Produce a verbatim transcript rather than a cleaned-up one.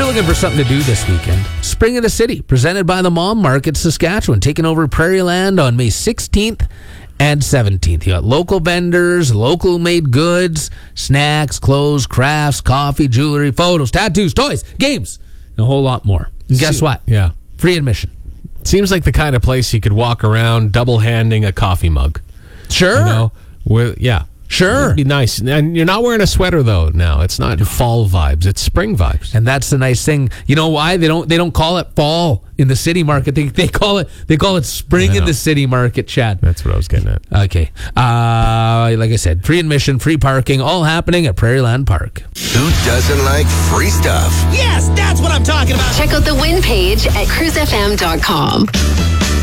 you're looking for something to do this weekend, Spring in the City, presented by the Mom Market Saskatchewan, taking over Prairieland on May sixteenth and seventeenth. You got local vendors, local made goods, snacks, clothes, crafts, coffee, jewelry, photos, tattoos, toys, games, and a whole lot more. And guess what? Yeah. Free admission. Seems like the kind of place you could walk around double-handing a coffee mug. Sure. You know? With, yeah. Sure. It'd be nice. And you're not wearing a sweater, though, now. It's not fall vibes. It's spring vibes. And that's the nice thing. You know why? They don't They don't call it fall in the city market. They they call it they call it spring in the city market, Chad. That's what I was getting at. Okay. Uh, like I said, free admission, free parking, all happening at Prairieland Park. Who doesn't like free stuff? Yes, that's what I'm talking about. Check out the win page at cruise f m dot com.